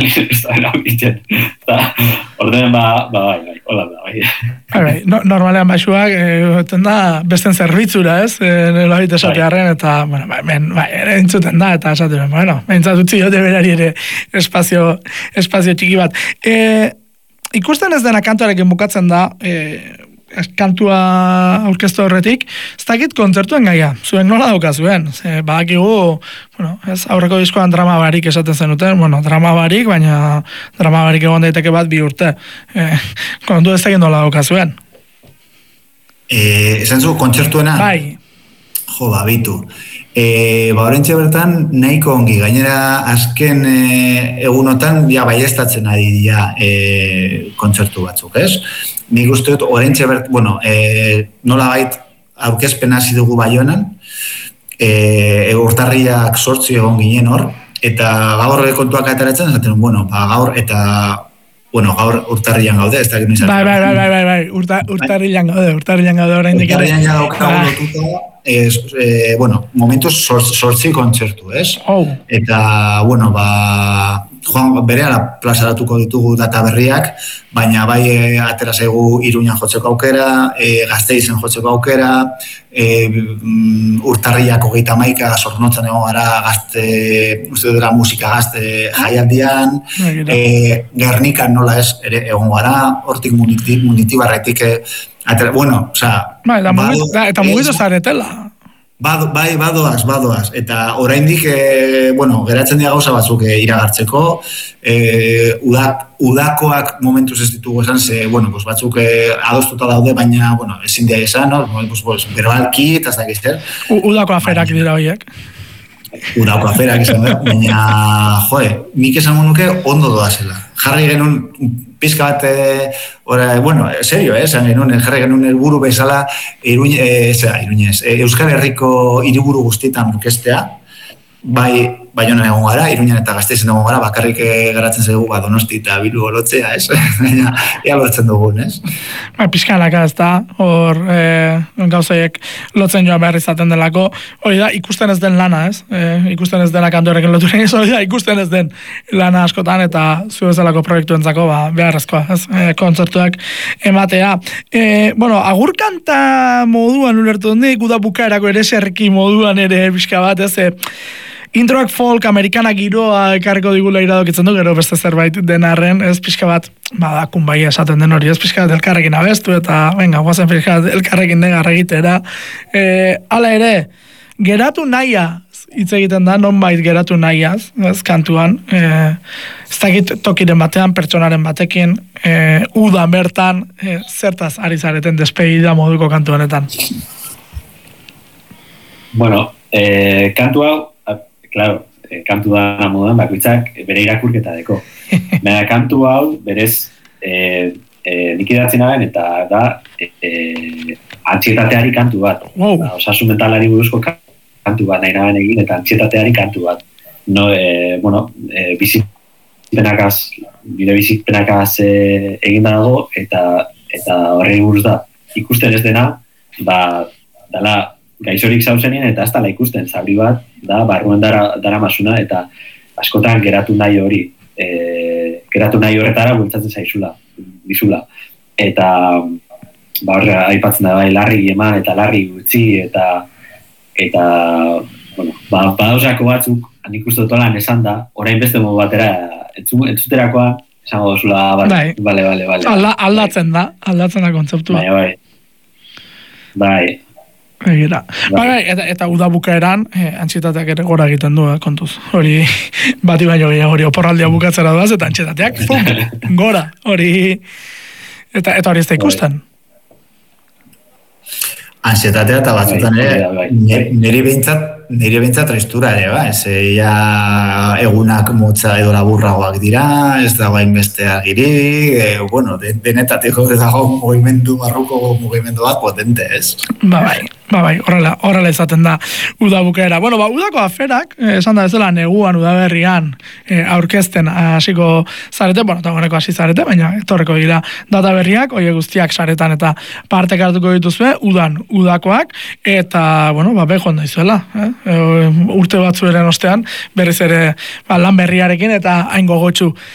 ez da erabiltzen. Ordenen bai, hola da, bai. Normalean baxuak, da, besten zerbitzura, ez? Nola bit esatearen, eta, bueno, entzuten da, eta esaten, bueno, behintzat utzi jote berari ere espazio txiki bat. Ikusten ez dena kantuarekin bukatzen da, kantua aurkeztu horretik, ez dakit kontzertuen gaia, zuen nola daukazuen, badakigu, bueno, ez aurreko diskoan drama barik esaten zenuten, bueno, drama barik, baina drama barik egon daiteke bat 2 urte. Kontu ez dakit nola daukazuen. Esan zu, kontzertuena? Bai. Jo, bitu. Horrentxe bertan nahiko ongi, gainera azken egunotan baiestatzen ari dira kontzertu batzuk, ez? Nik uste dut horrentxe bertan, bueno, nola bait aurkezpen hasi dugu Baionan, urtarriak 8 egon ginen hor, eta gaur kontuak ateratzen, esaten, bueno, gaur eta gaur urtarrian gaude, ez dakit nizan. Bai, urtarrian gaude oraindik ere. Urtarrian gaude lotuta, momentuz 8 kontzertu, ez? Eta, Juan berehala plazaratuko ditugu data berriak, baina bai atera zaigu Iruñan jotzeko aukera, Gasteizen jotzeko aukera, urtarriak 31 Zornotzan egon gara uste dira musika gazte jaialdian, Gernikan nola ez ere egon gara, hortik Munitibarretik, eta mugitu zaretela. Bai, badoaz, eta oraindik, geratzen dira gauza batzuk iragartzeko, udakoak momentuz ez ditugu esan, batzuk adostuta daude, baina, ezin dira esan, berbalki, eta ez dakiz, Udako aferak dira horiek. Udako aferak izan da, baina, nik esan nuke ondo doazela. Jarri genuen pizka bat, serio, esan genuen, jarri genuen helburu bezala Iruñez, Euskal Herriko hiriburu guztietan orkestea, bai Baionan egon gara, Iruñan eta Gasteizen egon gara, bakarrik geratzen zaigu Donosti eta Bilbo lotzea, ez? Baina, ea lotzen dugun, ez? Pizkanaka ez da, hor gauzaiek lotzen joan behar izaten delako, hori da, ikusten ez den lana, ez? Ikusten ez dena kantu horrekin loturen ez, hori da, ikusten ez den lana askotan, eta zu bezalako proiektuentzako beharrezkoa, ez? Kontzertuak ematea. Agurkanta moduan ulertu nik, udabukaerako ere serki moduan ere pixka bat, ez? Introak folk, amerikana giroa ekarriko digula iradokitzen du, gero beste zerbait denarren, ez pixka bat, badakun bai esaten den hori, ez pixka bat elkarrekin abestu, eta, guazen pixka bat elkarrekin negarra egitera. Hala ere, geratu naia, hitz egiten da, nonbait geratu nahiaz, ez kantuan, ez dakit tokiren batean, pertsonaren batekin, udan bertan, zertaz ari zareten despedida moduko kantu honetan. Kantu hau, claro, kantu da moduan bakoitzak bere irakurketa deko. Baina kantu hau berez nik idatzen naben eta da antxietateari kantu bat. Osasun mentalari buruzko kantu bat nahi naben egin eta antxietateari kantu bat. Bide bizitpenakaz egin dago eta horrei buruz da. Ikusten ez dena, dala gaixorik zauzenien eta ez dala ikusten, zauri bat, da, barruan dara masuna, eta askotan geratu nahi hori, geratu nahi horretara bultzatzen zaizula, bizula. Eta, aipatzen da, larri eman eta larri utzi, eta badauzako batzuk, nik uste dut lan esan da, orain beste modu batera, entzuterakoa, esango dozula, bale. Aldatzen da kontzeptua. Bai. Eta udabukaeran antxetateak ere gora egiten du, kontuz. Hori bati baino gehiago hori oporraldia bukatzera doaz, eta antxetateak gora, hori eta hori ez da ikusten. Ansietatea eta batzutan ere niri behintzat tristura ere, egunak motza edo laburragoak dira, ez dago hainbeste agiri, denetatiko dago mugimendu, barruko mugimendu bat potente, ez? Bai, horrela izaten da udabukaera. Udako aferak, esan da bezala neguan udaberrian aurkezten hasiko zarete, eta horreko hasi zarete, baina etorreko dira data berriak, oie guztiak saretan eta partek hartuko dituzue, udakoak, eta, behon daizuela, urte batzueren ostean, berriz ere lan berriarekin, eta hain gogotsu